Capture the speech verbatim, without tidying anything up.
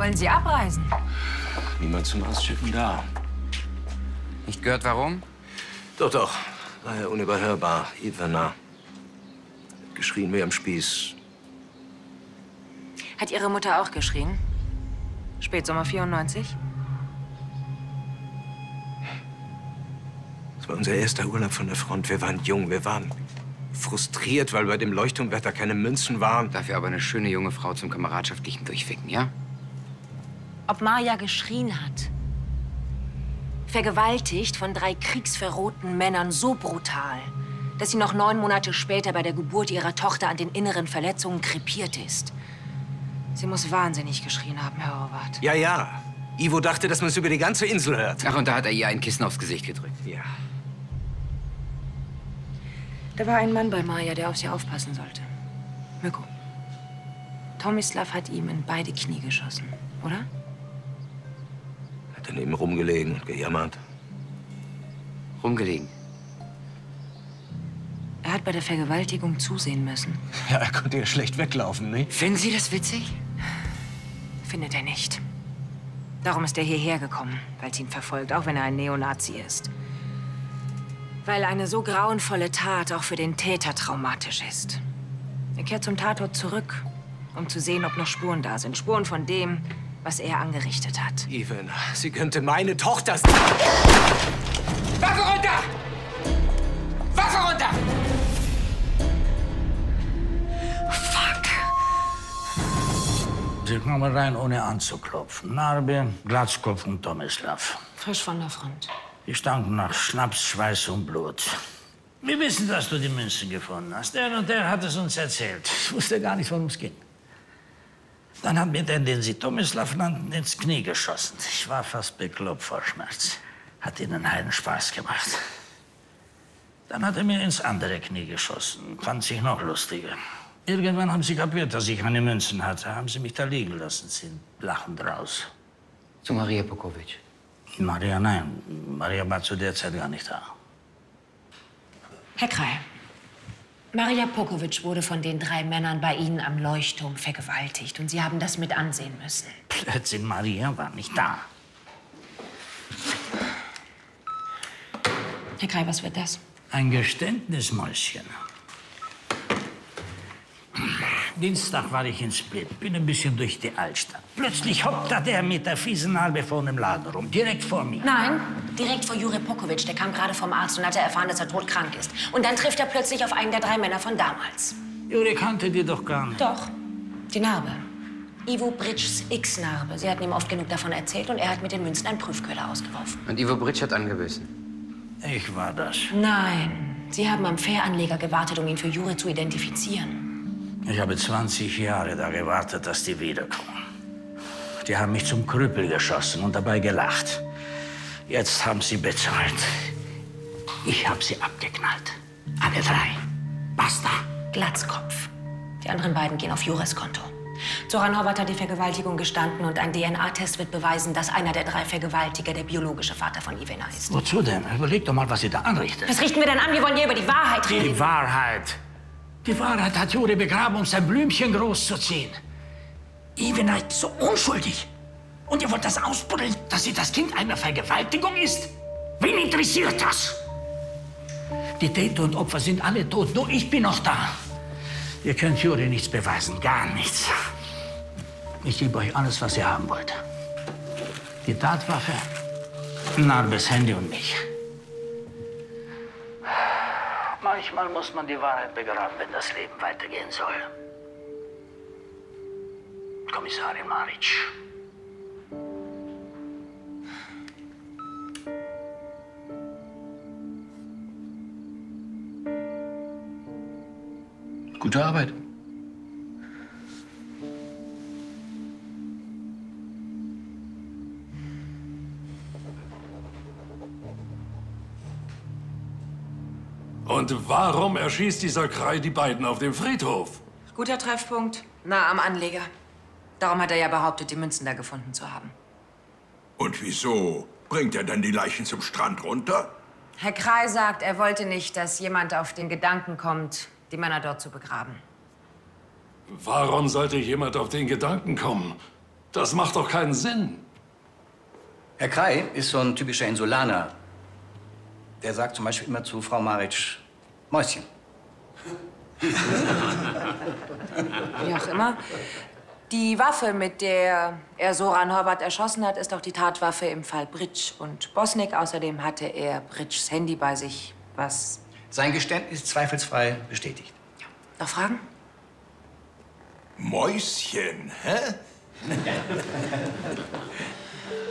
Wollen Sie abreisen? Niemand zum Ausschiffen da. Nicht gehört, warum? Doch, doch. War ja unüberhörbar. Ivana. Geschrien wie am Spieß. Hat Ihre Mutter auch geschrien? Spätsommer vierundneunzig? Das war unser erster Urlaub von der Front. Wir waren jung, wir waren frustriert, weil bei dem Leuchtturmwetter keine Münzen waren. Dafür aber eine schöne junge Frau zum kameradschaftlichen Durchficken, ja? Ob Maja geschrien hat? Vergewaltigt von drei kriegsverrohten Männern so brutal, dass sie noch neun Monate später bei der Geburt ihrer Tochter an den inneren Verletzungen krepiert ist. Sie muss wahnsinnig geschrien haben, Herr Horvath. Ja, ja. Ivo dachte, dass man es über die ganze Insel hört. Ach, und da hat er ihr ein Kissen aufs Gesicht gedrückt. Ja. Da war ein Mann bei Maja, der auf sie aufpassen sollte. Mirko. Tomislav hat ihm in beide Knie geschossen, oder? Hat daneben rumgelegen und gejammert. Rumgelegen? Er hat bei der Vergewaltigung zusehen müssen. Ja, er konnte ja schlecht weglaufen, ne? Finden Sie das witzig? Findet er nicht. Darum ist er hierher gekommen, weil es ihn verfolgt, auch wenn er ein Neonazi ist. Weil eine so grauenvolle Tat auch für den Täter traumatisch ist. Er kehrt zum Tatort zurück, um zu sehen, ob noch Spuren da sind. Spuren von dem, was er angerichtet hat. Ivana, sie könnte meine Tochter sein. Waffe runter! Waffe runter! Fuck! Sie kommen rein, ohne anzuklopfen. Narbe, Glatzkopf und Tomislav. Frisch von der Front. Die stanken nach Schnaps, Schweiß und Blut. Wir wissen, dass du die Münzen gefunden hast. Der und der hat es uns erzählt. Ich wusste gar nicht, worum es ging. Dann hat mir der, den sie Tomislav nannten, ins Knie geschossen. Ich war fast bekloppt vor Schmerz. Hat ihnen einen Spaß gemacht. Dann hat er mir ins andere Knie geschossen. Fand sich noch lustiger. Irgendwann haben sie kapiert, dass ich keine Münzen hatte. Haben sie mich da liegen lassen, sind lachend raus. Zu Maria Pokovic. Maria, nein. Maria war zu der Zeit gar nicht da. Herr Krei, Maria Pokovic wurde von den drei Männern bei Ihnen am Leuchtturm vergewaltigt. Und Sie haben das mit ansehen müssen. Plötzlich, Maria war nicht da. Herr Krei, was wird das? Ein Geständnis, Mäuschen. Dienstag war ich in Split, bin ein bisschen durch die Altstadt. Plötzlich hoppt da der mit der fiesen Narbe vor dem Laden rum, direkt vor mir. Nein, direkt vor Jure Pokovic. Der kam gerade vom Arzt und hatte erfahren, dass er todkrank ist. Und dann trifft er plötzlich auf einen der drei Männer von damals. Jure kannte die doch gar nicht. Doch, die Narbe. Ivo Britschs X-Narbe. Sie hatten ihm oft genug davon erzählt und er hat mit den Münzen einen Prüfköder ausgeworfen. Und Ivo Britsch hat angebissen? Ich war das. Nein, Sie haben am Fähranleger gewartet, um ihn für Jure zu identifizieren. Ich habe zwanzig Jahre da gewartet, dass die wiederkommen. Die haben mich zum Krüppel geschossen und dabei gelacht. Jetzt haben sie bezahlt. Ich habe sie abgeknallt. Alle drei. Basta. Glatzkopf. Die anderen beiden gehen auf Jures Konto. Zoran Horvath hat die Vergewaltigung gestanden und ein D N A-Test wird beweisen, dass einer der drei Vergewaltiger der biologische Vater von Ivana ist. Wozu denn? Überleg doch mal, was sie da anrichtet. Was richten wir denn an? Wir wollen hier über die Wahrheit reden. Die Wahrheit. Die Wahrheit hat Jure begraben, um sein Blümchen großzuziehen. Ivana ist so unschuldig. Und ihr wollt das ausbuddeln, dass sie das Kind einer Vergewaltigung ist? Wen interessiert das? Die Täter und Opfer sind alle tot, nur ich bin noch da. Ihr könnt Jure nichts beweisen, gar nichts. Ich gebe euch alles, was ihr haben wollt. Die Tatwaffe, Narbes Handy und mich. Manchmal muss man die Wahrheit begraben, wenn das Leben weitergehen soll. Kommissarin Maric. Gute Arbeit. Und warum erschießt dieser Krei die beiden auf dem Friedhof? Guter Treffpunkt, nah am Anleger. Darum hat er ja behauptet, die Münzen da gefunden zu haben. Und wieso bringt er dann die Leichen zum Strand runter? Herr Krei sagt, er wollte nicht, dass jemand auf den Gedanken kommt, die Männer dort zu begraben. Warum sollte jemand auf den Gedanken kommen? Das macht doch keinen Sinn. Herr Krei ist so ein typischer Insulaner. Der sagt zum Beispiel immer zu Frau Maric, Mäuschen. Wie auch immer. Die Waffe, mit der er Soran Horvath erschossen hat, ist auch die Tatwaffe im Fall Britsch und Bosnick. Außerdem hatte er Britschs Handy bei sich, was... Sein Geständnis zweifelsfrei bestätigt. Noch Fragen? Mäuschen, hä?